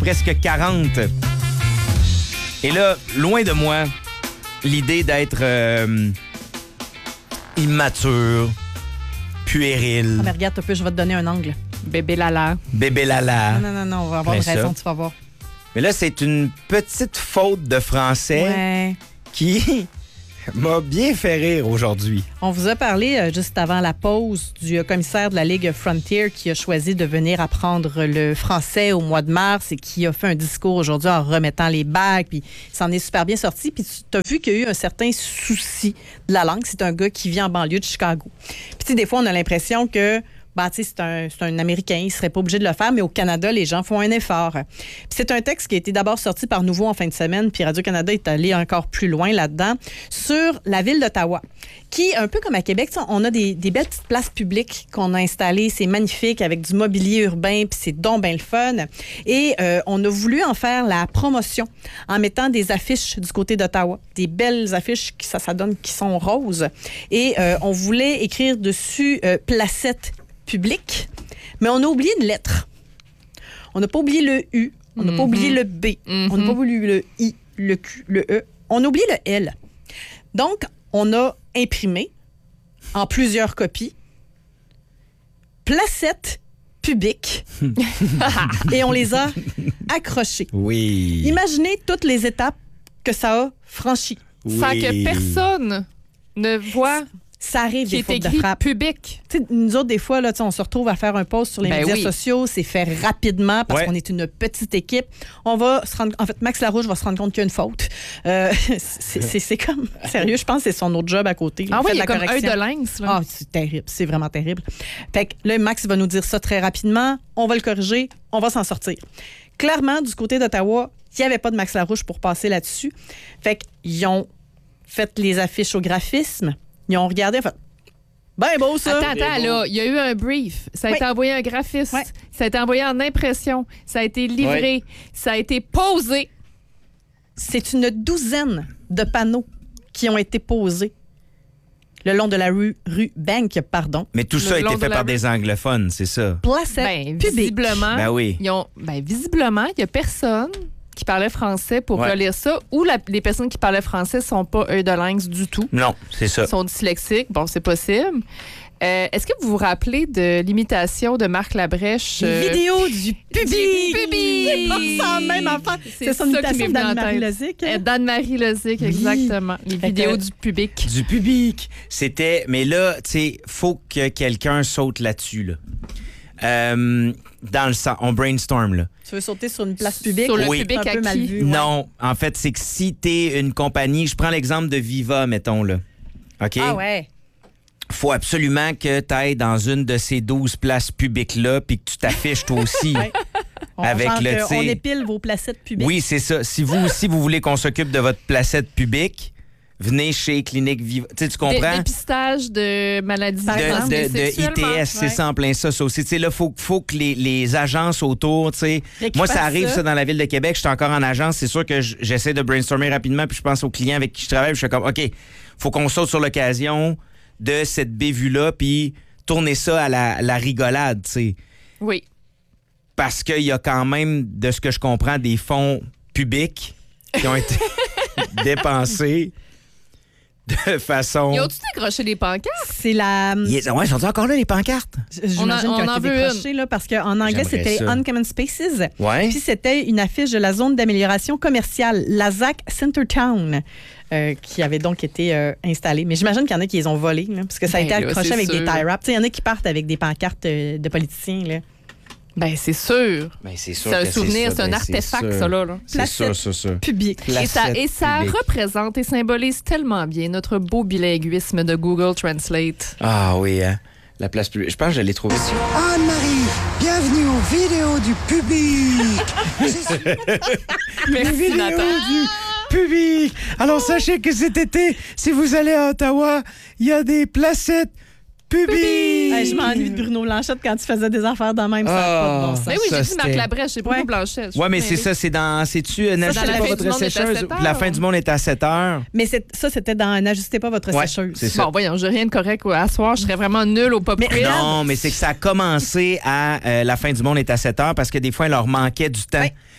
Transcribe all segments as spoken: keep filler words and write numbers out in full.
presque quarante. Et là, loin de moi, l'idée d'être euh, immature, puéril. Ah, mais regarde un peu, je vais te donner un angle. Bébé Lala. Bébé Lala. Non, non, non, on va avoir Mais une raison, ça. tu vas voir. Mais là, c'est une petite faute de français Ouais. qui m'a bien fait rire aujourd'hui. On vous a parlé euh, juste avant la pause du euh, commissaire de la Ligue Frontier qui a choisi de venir apprendre le français au mois de mars et qui a fait un discours aujourd'hui en remettant les bagues. Puis il s'en est super bien sorti. Puis tu as vu qu'il y a eu un certain souci de la langue. C'est un gars qui vit en banlieue de Chicago. Puis tu sais, des fois, on a l'impression que ben, tu sais, c'est un, c'est un Américain, il ne serait pas obligé de le faire, mais au Canada, les gens font un effort. Puis c'est un texte qui a été d'abord sorti par Nouveau en fin de semaine, puis Radio-Canada est allé encore plus loin là-dedans, sur la ville d'Ottawa, qui, un peu comme à Québec, on a des, des belles petites places publiques qu'on a installées, c'est magnifique, avec du mobilier urbain, puis c'est donc bien le fun. Et euh, on a voulu en faire la promotion en mettant des affiches du côté d'Ottawa, des belles affiches qui ça, ça donne qui sont roses. Et euh, on voulait écrire dessus euh, « Placette public », mais on a oublié une lettre. On n'a pas oublié le U, on n'a mm-hmm. pas oublié le B, mm-hmm. on n'a pas oublié le I, le Q, le E. On a oublié le L. Donc, on a imprimé en plusieurs copies Placette public et on les a accrochées. Oui. Imaginez toutes les étapes que ça a franchies. Oui. Sans que personne ne voit ça arrive qui des est fautes de écrit frappe. public. T'sais, nous autres, des fois, là, on se retrouve à faire un post sur les ben médias oui. sociaux. C'est fait rapidement parce ouais. qu'on est une petite équipe. On va se rendre... En fait, Max Larouche va se rendre compte qu'il y a une faute. Euh, c'est, c'est, c'est comme... Sérieux, je pense que c'est son autre job à côté. Ah oui, il y la a comme un correction. de lynx. Là. Ah, c'est terrible. C'est vraiment terrible. Fait que là, Max va nous dire ça très rapidement. On va le corriger. On va s'en sortir. Clairement, du côté d'Ottawa, il n'y avait pas de Max Larouche pour passer là-dessus. Fait qu'ils ont fait les affiches au graphisme. Ils ont regardé, en fait... Ben beau, ça. Attends, attends, là, il y a eu un brief. Ça a oui. été envoyé à un graphiste. Oui. Ça a été envoyé en impression. Ça a été livré. Oui. Ça a été posé. C'est une douzaine de panneaux qui ont été posés le long de la rue, rue Bank, pardon. Mais tout le ça a été fait par rue. des anglophones, c'est ça? Placette ben, publique. Visiblement, ben oui. ils ont, ben, visiblement, il n'y a personne qui parlait français pour ouais. relire ça, ou la, les personnes qui parlaient français ne sont pas eux de lynx du tout. Non, c'est ça. Ils sont dyslexiques. Bon, c'est possible. Euh, est-ce que vous vous rappelez de l'imitation de Marc Labrèche? Les euh, vidéos du public! Du public! C'est pas ça, même enfant. C'est, c'est son ça qui imitation m'est venu en d'Anne-Marie tête. Lozic. Euh, d'Anne-Marie Lozic, Oui. exactement. Les Fait vidéos que- du public. Du public. C'était... Mais là, tu sais, faut que quelqu'un saute là-dessus, là. Euh, dans le sens... On brainstorm, là. Tu veux sauter sur une place publique? Sur le Oui. public un à peu mal qui? vu. Ouais. Non, en fait, c'est que si t'es une compagnie... Je prends l'exemple de Viva, mettons, là. OK? Ah ouais. Faut absolument que tu ailles dans une de ces douze places publiques-là puis que tu t'affiches toi aussi. Ouais. On, Avec genre le, que tu sais- on épile vos placettes publiques. Oui, c'est ça. Si vous aussi, vous voulez qu'on s'occupe de votre placette publique, venez chez Clinique Viva. Tu sais, tu Dé- comprends? dépistage de maladies Par De, exemple, de, de sexuellement. I T S, c'est Ouais. ça en plein ça, ça aussi. Tu sais, là, il faut, faut que les, les agences autour, tu sais... Récupère Moi, ça arrive, ça. ça, dans la ville de Québec. Je suis encore en agence. C'est sûr que j- j'essaie de brainstormer rapidement, puis je pense aux clients avec qui je travaille. Puis je fais comme, OK, faut qu'on saute sur l'occasion de cette bévue-là, puis tourner ça à la, la rigolade, tu sais. Oui. Parce qu'il y a quand même, de ce que je comprends, des fonds publics qui ont été dépensés de façon... Ils ont-tu décroché les pancartes? C'est la... Yes. Ouais, sont encore là, les pancartes? J'imagine On en- qu'ils on ont en été veut décrochés, là, parce qu'en anglais, J'aimerais c'était ça. Uncommon Spaces. Ouais. Puis c'était une affiche de la zone d'amélioration commerciale, la Z A C Centertown, euh, qui avait donc été euh, installée. Mais j'imagine qu'il y en a qui les ont volées, là, parce que ça a Ben été là, accroché c'est avec des sûr. tie-wraps. Tu sais, il y en a qui partent avec des pancartes euh, de politiciens. Là. Ben, c'est sûr. Ben, c'est sûr C'est un que souvenir, ça. c'est un Ben, artefact, sûr. ça, là. là. C'est Placette. sûr, c'est sûr. Public. Et ça, Placette et ça publique. représente et symbolise tellement bien notre beau bilinguisme de Google Translate. Ah oui, hein? La place publique. Je pense que je l'ai trouvé. Anne-Marie, bienvenue aux vidéos du public. C'est- Merci, Nathan. du public. Alors, sachez que cet été, si vous allez à Ottawa, il y a des placettes publiques. Hey, je m'ennuie de Bruno Blanchette quand tu faisais des affaires dans le même. Ça n'a pas de bon sens. Ben oui, Ça, j'ai dit Marc c'était- Labrèche, c'est Bruno Ouais. Blanchet. Ouais, mais c'est ça, c'est dans. C'est-tu. euh, N'ajustez dans la pas fin votre du monde est à sécheuse. sept heures. La fin du monde est à sept heures. Mais c'est- ça, c'était dans N'ajustez pas votre Ouais, sécheuse. c'est ça. Bon, voyons, j'ai rien de correct à soir. Je serais vraiment nulle au pop Mais- quiz. Non, mais c'est que ça a commencé à euh, la fin du monde est à sept heures parce que des fois, il leur manquait du temps. Ouais.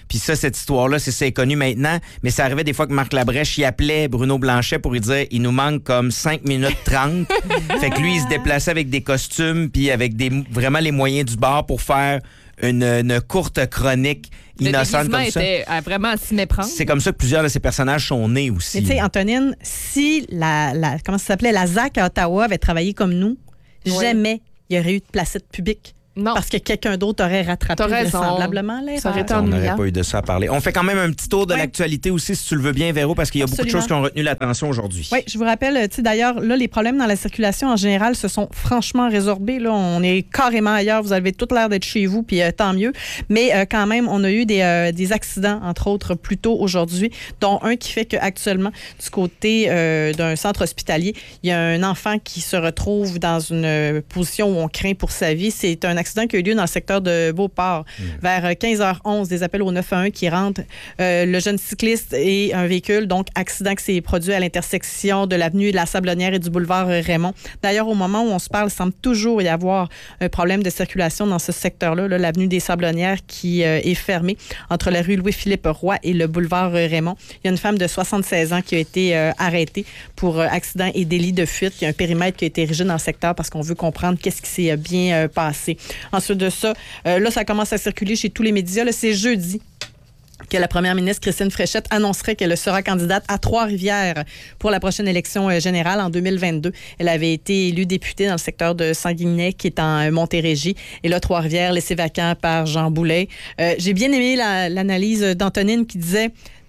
Puis ça, cette histoire-là, c'est, c'est connu maintenant, mais ça arrivait des fois que Marc Labrèche y appelait Bruno Blanchet pour lui dire il nous manque comme cinq minutes trente. Fait que lui, il se déplaçait avec des costumes puis avec des vraiment les moyens du bord pour faire une, une courte chronique innocente comme ça. était à vraiment à s'y méprendre. C'est comme ça que plusieurs de ces personnages sont nés aussi. Mais tu sais, Antonine, si la, la, comment ça s'appelait, la Z A C à Ottawa avait travaillé comme nous, Oui. jamais il y aurait eu de placette publique. Non. Parce que quelqu'un d'autre aurait rattrapé T'as raison. vraisemblablement l'erreur. Ça aurait été On n'aurait ennuyant. pas eu de ça à parler. On fait quand même un petit tour de Ouais. l'actualité aussi, si tu le veux bien, Véro, parce qu'il y a Absolument. beaucoup de choses qui ont retenu l'attention aujourd'hui. Oui, je vous rappelle, tu sais, d'ailleurs, là, les problèmes dans la circulation en général se sont franchement résorbés. Là, on est carrément ailleurs. Vous avez toute l'air d'être chez vous, puis euh, tant mieux. Mais euh, quand même, on a eu des, euh, des accidents, entre autres, plus tôt aujourd'hui, dont un qui fait qu'actuellement, du côté euh, d'un centre hospitalier, il y a un enfant qui se retrouve dans une euh, position où on craint pour sa vie. C'est un accident qui a eu lieu dans le secteur de Beauport. Mmh. Vers quinze heures onze, des appels au neuf un un qui rentrent. Euh, le jeune cycliste et un véhicule, donc accident qui s'est produit à l'intersection de l'avenue de la Sablonnière et du boulevard Raymond. D'ailleurs, au moment où on se parle, il semble toujours y avoir un problème de circulation dans ce secteur-là, là, l'avenue des Sablonnières qui euh, est fermée entre la rue Louis-Philippe Roy et le boulevard Raymond. Il y a une femme de soixante-seize ans qui a été euh, arrêtée pour euh, accident et délit de fuite. Il y a un périmètre qui a été érigé dans le secteur parce qu'on veut comprendre qu'est-ce qui s'est bien euh, passé. Ensuite de ça, euh, là, ça commence à circuler chez tous les médias. Là, c'est jeudi que la première ministre Christine Fréchette annoncerait qu'elle sera candidate à Trois-Rivières pour la prochaine élection générale en deux mille vingt-deux. Elle avait été élue députée dans le secteur de Sanguinet, qui est en Montérégie. Et là, Trois-Rivières, laissé vacant par Jean Boulet. Euh, j'ai bien aimé la, l'analyse d'Antonine qui disait...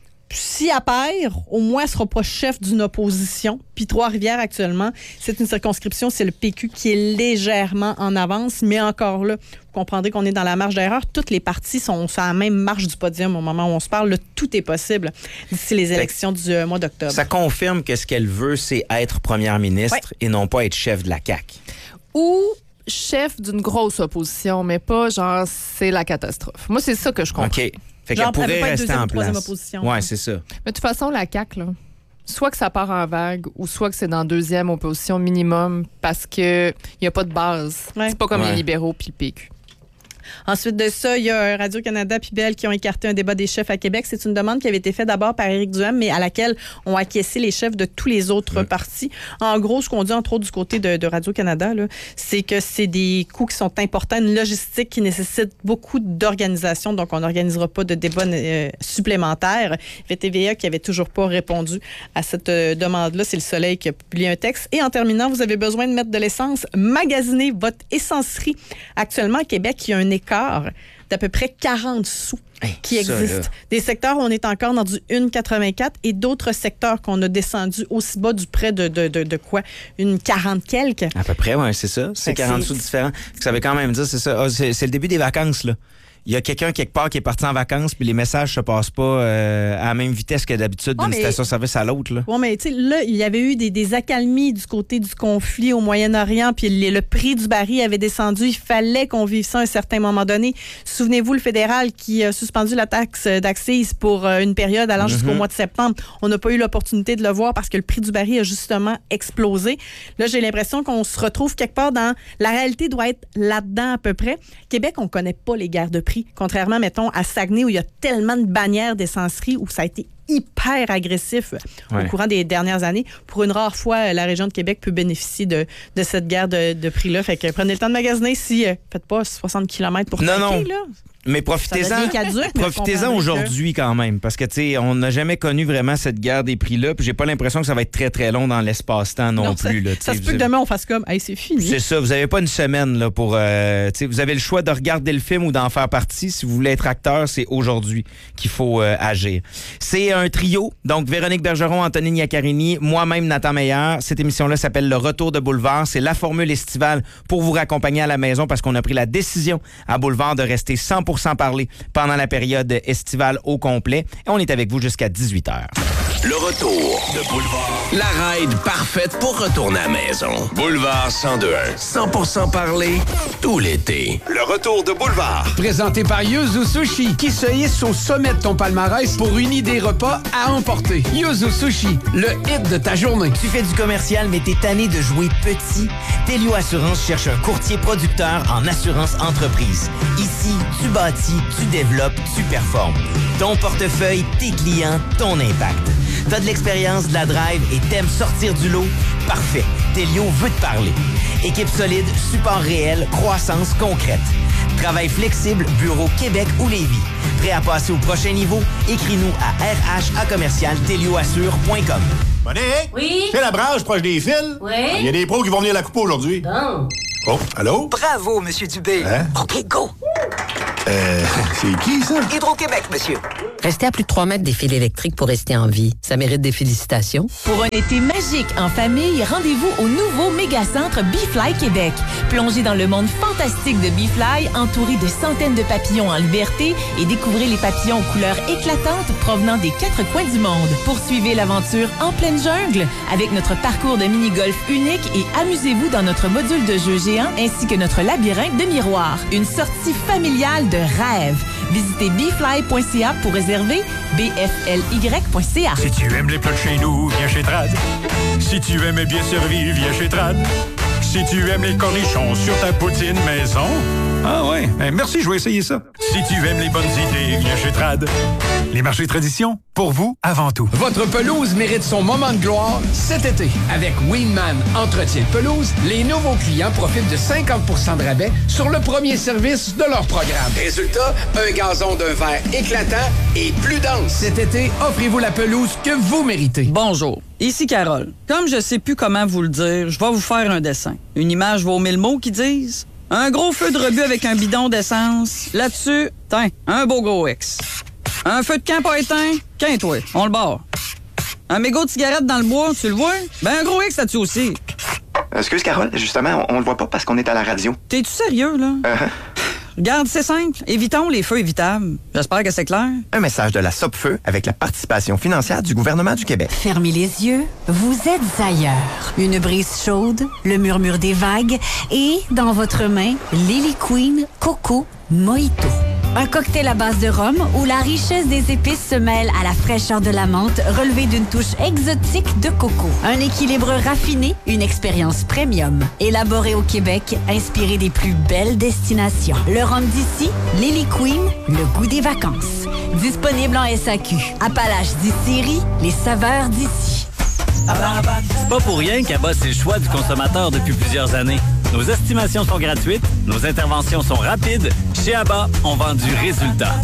Si elle perd, au moins, elle ne sera pas chef d'une opposition. Puis Trois-Rivières, actuellement, c'est une circonscription, c'est le P Q qui est légèrement en avance. Mais encore là, vous comprendrez qu'on est dans la marge d'erreur. Toutes les partis sont sur la même marge du podium au moment où on se parle. Là, tout est possible d'ici les élections du euh, mois d'octobre. Ça confirme que ce qu'elle veut, c'est être première ministre ouais. et non pas être chef de la C A Q. Ou chef d'une grosse opposition, mais pas genre c'est la catastrophe. Moi, c'est ça que je comprends. OK. Fait Genre, qu'elle pourrait elle veut pas être rester deuxième en ou troisième place. opposition. Ouais, c'est ça. Mais de toute façon, la C A Q, là, soit que ça part en vague ou soit que c'est dans deuxième opposition minimum parce qu'il n'y a pas de base. Ouais. C'est pas comme Ouais. les libéraux puis le P Q. Ensuite de ça, il y a Radio-Canada puis Bell qui ont écarté un débat des chefs à Québec. C'est une demande qui avait été faite d'abord par Éric Duhaime, mais à laquelle ont acquiescé les chefs de tous les autres mmh. partis. En gros, ce qu'on dit, entre autres, du côté de, de Radio-Canada, là, c'est que c'est des coûts qui sont importants, une logistique qui nécessite beaucoup d'organisation, donc on n'organisera pas de débat euh, supplémentaire. V T V A qui avait toujours pas répondu à cette euh, demande-là. C'est Le Soleil qui a publié un texte. Et en terminant, vous avez besoin de mettre de l'essence. Magasinez votre essencerie. Actuellement, à Québec, il y a un écart d'à peu près quarante sous hey, qui existent. Des secteurs où on est encore dans du un virgule quatre-vingt-quatre et d'autres secteurs qu'on a descendu aussi bas du près de, de, de, de quoi? Une quarante quelques? À peu près, oui, c'est ça. C'est quarante sous différents. Ça veut quand même dire, c'est ça. Oh, c'est, c'est le début des vacances, là. Il y a quelqu'un quelque part qui est parti en vacances puis les messages se passent pas euh, à la même vitesse que d'habitude d'une oh, station-service à l'autre. Oui, mais tu sais, là, il y avait eu des, des accalmies du côté du conflit au Moyen-Orient puis le, le prix du baril avait descendu. Il fallait qu'on vive ça à un certain moment donné. Souvenez-vous, le fédéral qui a suspendu la taxe d'accise pour une période allant mm-hmm. jusqu'au mois de septembre. On n'a pas eu l'opportunité de le voir parce que le prix du baril a justement explosé. Là, j'ai l'impression qu'on se retrouve quelque part dans... La réalité doit être là-dedans à peu près. Québec, on connaît pas les guerres de prix. Contrairement, mettons, à Saguenay, où il y a tellement de bannières d'essencerie, où ça a été hyper agressif ouais. au courant des dernières années. Pour une rare fois, la région de Québec peut bénéficier de, de cette guerre de, de prix-là. Fait que prenez le temps de magasiner si... Euh, faites pas soixante kilomètres pour non, tanker, non. là. Mais profitez-en, caduc, profitez-en aujourd'hui que... quand même, parce que tu sais, on n'a jamais connu vraiment cette guerre des prix-là, puis j'ai pas l'impression que ça va être très très long dans l'espace-temps non, non plus. Ça, là, ça se peut avez... que demain on fasse comme, hey, c'est fini. C'est ça, vous avez pas une semaine là pour, euh, tu sais, vous avez le choix de regarder le film ou d'en faire partie. Si vous voulez être acteur, c'est aujourd'hui qu'il faut euh, agir. C'est un trio, donc Véronique Bergeron, Antonine Iaccarini, moi-même Nathan Meilleur. Cette émission-là s'appelle Le Retour de Boulevard. C'est la formule estivale pour vous raccompagner à la maison parce qu'on a pris la décision à Boulevard de rester cent pour cent parlé pendant la période estivale au complet. Et on est avec vous jusqu'à dix-huit heures. Le retour de Boulevard. La ride parfaite pour retourner à la maison. Boulevard cent deux un. cent pour cent parler tout l'été. Le retour de Boulevard. Présenté par Yuzu Sushi, qui se hisse au sommet de ton palmarès pour une idée repas à emporter. Yuzu Sushi, le hit de ta journée. Tu fais du commercial, mais t'es tanné de jouer petit? Telio Assurance cherche un courtier producteur en assurance entreprise. Ici, tu bâtis, tu développes, tu performes. Ton portefeuille, tes clients, ton impact. T'as de l'expérience, de la drive et t'aimes sortir du lot? Parfait. Telio veut te parler. Équipe solide, support réel, croissance concrète. Travail flexible, bureau Québec ou Lévis. Prêt à passer au prochain niveau? Écris-nous à r h a commercial telioassure point com. Monique? Oui? C'est la branche proche des fils? Oui? Il y a des pros qui vont venir à la coupe aujourd'hui. Bon. Oh, allô? Bravo, Monsieur Dubé. Hein? OK, go. Euh, c'est qui, ça? Hydro-Québec, monsieur. Restez à plus de trois mètres des fils électriques pour rester en vie. Ça mérite des félicitations. Pour un été magique en famille, rendez-vous au nouveau méga-centre BeFly Québec. Plongez dans le monde fantastique de BeFly, entouré de centaines de papillons en liberté et découvrez les papillons aux couleurs éclatantes provenant des quatre coins du monde. Poursuivez l'aventure en pleine jungle avec notre parcours de mini-golf unique et amusez-vous dans notre module de jeu géant ainsi que notre labyrinthe de miroirs. Une sortie familiale de rêve. Visitez bfly point c a pour réserver, b f l y point c a. Si tu aimes les plats de chez nous, viens chez Trad. Si tu aimes bien servi, viens chez Trad. Si tu aimes les cornichons sur ta poutine maison. Ah ouais, ben merci, je vais essayer ça. Si tu aimes les bonnes idées, viens chez Trad. Les marchés tradition, pour vous, avant tout. Votre pelouse mérite son moment de gloire cet été. Avec Winman Entretien de pelouse, les nouveaux clients profitent de cinquante pour cent de rabais sur le premier service de leur programme. Résultat, un gazon d'un vert éclatant et plus dense. Cet été, offrez-vous la pelouse que vous méritez. Bonjour, ici Carole. Comme je sais plus comment vous le dire, je vais vous faire un dessin. Une image vaut mille mots qui disent... Un gros feu de rebut avec un bidon d'essence. Là-dessus, tiens, un beau gros X. Un feu de camp pas éteint, qu'un-toi, on le barre. Un mégot de cigarette dans le bois, tu le vois? Ben un gros X là-dessus aussi. Excuse, Carole, justement, on, on le voit pas parce qu'on est à la radio. T'es-tu sérieux, là? Uh-huh. Regarde, c'est simple. Évitons les feux évitables. J'espère que c'est clair. Un message de la Sopfeu avec la participation financière du gouvernement du Québec. Fermez les yeux, vous êtes ailleurs. Une brise chaude, le murmure des vagues et, dans votre main, Lily Queen Coco Mojito. Un cocktail à base de rhum où la richesse des épices se mêle à la fraîcheur de la menthe relevée d'une touche exotique de coco. Un équilibre raffiné, une expérience premium. Élaboré au Québec, inspiré des plus belles destinations. Le rhum d'ici, Lily Queen, le goût des vacances. Disponible en S A Q. Appalaches distillerie, les saveurs d'ici. C'est pas pour rien qu'Abba, c'est le choix du consommateur depuis plusieurs années. Nos estimations sont gratuites, nos interventions sont rapides. Chez Abba, on vend du résultat.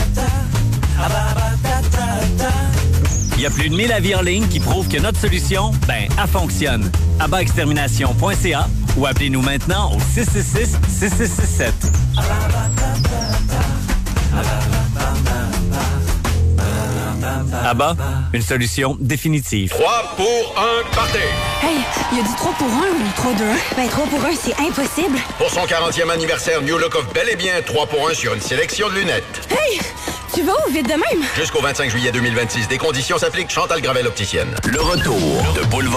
Il y a plus de mille avis en ligne qui prouvent que notre solution, ben, elle fonctionne. abba extermination point c a ou appelez-nous maintenant au six six six, six six six sept. Abba, une solution définitive. trois pour un party. Hey, il a dit trois pour un ou trois deux un? Ben, trois pour un, c'est impossible. Pour son quarantième anniversaire, New Look offre bel et bien trois pour un sur une sélection de lunettes. Hey, tu vas où vite de même? Jusqu'au vingt-cinq juillet deux mille vingt-six, des conditions s'appliquent. Chantal Gravel, opticienne. Le retour de Boulevard.